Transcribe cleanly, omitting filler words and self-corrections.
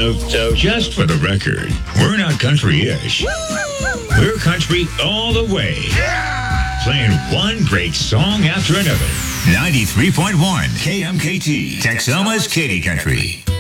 So just for the record, we're not country-ish. We're country all the way. Playing one great song after another. 93.1 KMKT, Texoma's Katy Country.